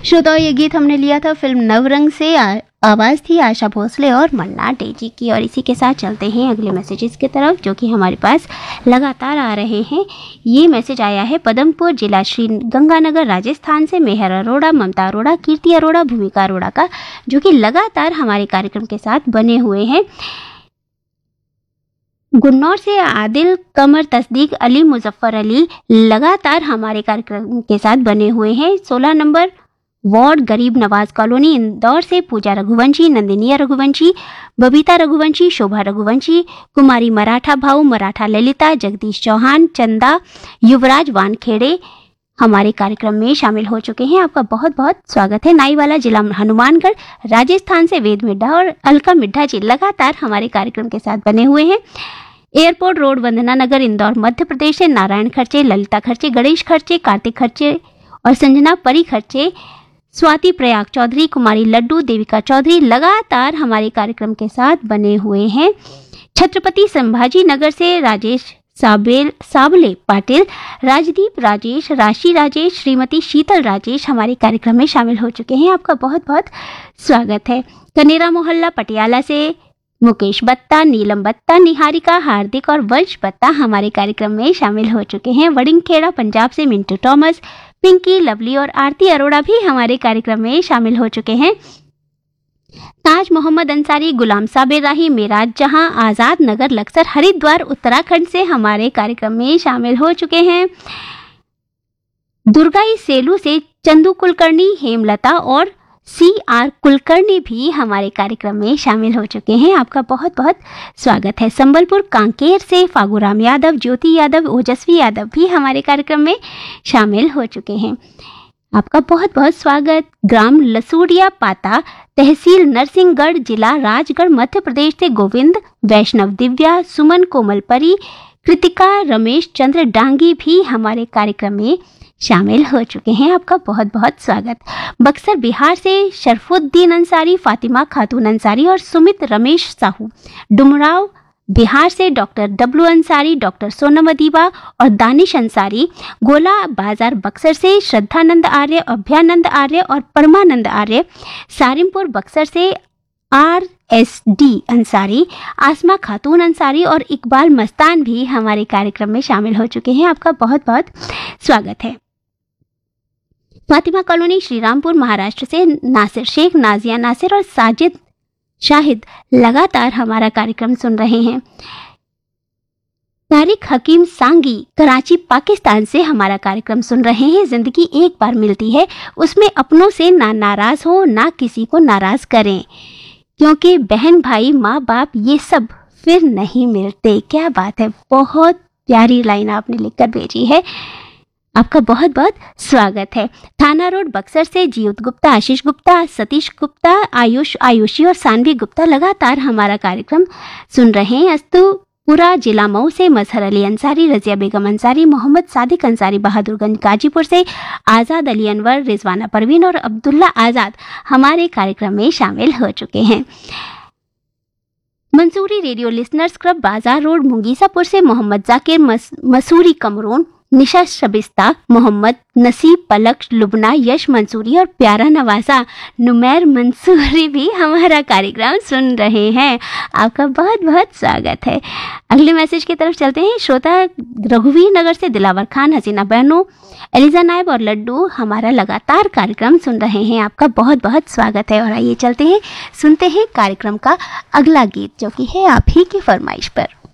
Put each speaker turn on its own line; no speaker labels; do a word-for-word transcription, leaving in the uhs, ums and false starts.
श्रोताओं, ये गीत हमने लिया था फिल्म नवरंग से। आ, आवाज़ थी आशा भोसले और मन्ना डे जी की। और इसी के साथ चलते हैं अगले मैसेजेस की तरफ जो कि हमारे पास लगातार आ रहे हैं। ये मैसेज आया है पदमपुर जिला श्री गंगानगर राजस्थान से मेहर अरोड़ा, ममता अरोड़ा, कीर्ति अरोड़ा, भूमिका अरोड़ा का, जो कि लगातार हमारे कार्यक्रम के साथ बने हुए हैं। गुन्नौर से आदिल, कमर, तस्दीक, अली, मुजफ्फर अली लगातार हमारे कार्यक्रम के साथ बने हुए हैं। सोलह नंबर वार्ड गरीब नवाज कॉलोनी इंदौर से पूजा रघुवंशी, नंदिनिया रघुवंशी, बबीता रघुवंशी, शोभा रघुवंशी, कुमारी मराठा भाऊ, मराठा ललिता, जगदीश चौहान, चंदा, युवराज वानखेड़े हमारे कार्यक्रम में शामिल हो चुके हैं। आपका बहुत बहुत स्वागत है। नाईवाला जिला हनुमानगढ़ राजस्थान से वेद मिड्ढा और अलका मिड्ढा जी लगातार हमारे कार्यक्रम के साथ बने हुए हैं। एयरपोर्ट रोड वंदना नगर इंदौर मध्य प्रदेश से नारायण खर्चे, ललिता खर्चे, गणेश खर्चे, कार्तिक खर्चे और संजना परी खर्चे, स्वाति प्रयाग चौधरी, कुमारी लड्डू, देविका चौधरी लगातार हमारे कार्यक्रम के साथ बने हुए हैं। छत्रपति संभाजी नगर से राजेश साबेल साबले पाटिल, राजदीप राजेश, राशि राजेश, श्रीमती शीतल राजेश हमारे कार्यक्रम में शामिल हो चुके हैं। आपका बहुत बहुत स्वागत है। कनेरा मोहल्ला पटियाला से मुकेश बत्ता, नीलम बत्ता, निहारिका, हार्दिक और वंश बत्ता हमारे कार्यक्रम में शामिल हो चुके हैं। वडिंगखेड़ा पंजाब से मिंटू थॉमस, पिंकी, लवली और आरती अरोड़ा भी हमारे कार्यक्रम में शामिल हो चुके हैं। ताज मोहम्मद अंसारी, गुलाम साबिर राही, मेराज जहां, आजाद नगर लक्सर हरिद्वार उत्तराखंड से हमारे कार्यक्रम में शामिल हो चुके हैं। दुर्गाई सेलू से चंदू कुलकर्णी, हेमलता और सी आर कुलकर्णी भी हमारे कार्यक्रम में शामिल हो चुके हैं। आपका बहुत बहुत स्वागत है। संबलपुर कांकेर से फागुराम यादव, ज्योति यादव, ओजस्वी यादव भी हमारे कार्यक्रम में शामिल हो चुके हैं। आपका बहुत बहुत स्वागत। ग्राम लसूड़िया पाता, तहसील नरसिंहगढ़, जिला राजगढ़ मध्य प्रदेश से गोविंद, वैष्णव, दिव्या, सुमन, कोमलपरी, कृतिका, रमेश चंद्र डांगी भी हमारे कार्यक्रम में शामिल हो चुके हैं। आपका बहुत बहुत स्वागत। बक्सर बिहार से शरफुद्दीन अंसारी, फातिमा खातून अंसारी और सुमित रमेश साहू, डुमराव बिहार से doctor W Ansari, doctor Sonam Adiba और दानिश अंसारी, गोला बाजार बक्सर से श्रद्धानंद आर्य, अभ्यानंद आर्य और परमानंद आर्य, सारिमपुर बक्सर से आर एस डी अंसारी, आसमा खातून अंसारी और इकबाल मस्तान भी हमारे कार्यक्रम में शामिल हो चुके हैं। आपका बहुत बहुत स्वागत है। फातिमा कॉलोनी श्रीरामपुर महाराष्ट्र से नासिर शेख, नाजिया नासिर और साजिद शाहिद लगातार हमारा कार्यक्रम सुन रहे हैं। तारिक हकीम सांगी कराची पाकिस्तान से हमारा कार्यक्रम सुन रहे हैं। जिंदगी एक बार मिलती है, उसमें अपनों से ना नाराज हो ना किसी को नाराज करें, क्योंकि बहन भाई माँ बाप ये सब फिर नहीं मिलते। क्या बात है, बहुत प्यारी लाइन आपने लिखकर भेजी है। आपका बहुत बहुत स्वागत है। थाना रोड बक्सर से जीउत गुप्ता, आशीष गुप्ता, सतीश गुप्ता, आयुष आयुषी और सानवी गुप्ता लगातार हमारा कार्यक्रम सुन रहे हैं। अस्तुपुरा जिला मऊ से मजहर अली अंसारी, रजिया बेगम अंसारी, मोहम्मद सादिक अंसारी, बहादुरगंज गाजीपुर से आज़ाद अली अनवर, रिजवाना परवीन और अब्दुल्ला आज़ाद हमारे कार्यक्रम में शामिल हो चुके हैं। मंसूरी रेडियो लिसनर्स क्लब बाजार रोड मुंगीसापुर से मोहम्मद जाकिर, मस, मसूरी कमरून, निशा शबिस्ता, मोहम्मद नसीब, पलक, लुबना, यश मंसूरी और प्यारा नवाजा नुमैर मंसूरी भी हमारा कार्यक्रम सुन रहे हैं। आपका बहुत बहुत स्वागत है। अगले मैसेज की तरफ चलते हैं। श्रोता रघुवीर नगर से दिलावर खान, हसीना बहनों, एलिजा नायब और लड्डू हमारा लगातार कार्यक्रम सुन रहे हैं। आपका बहुत बहुत स्वागत है। और आइए चलते हैं, सुनते हैं कार्यक्रम का अगला गीत जो कि है आप ही की फरमाइश पर।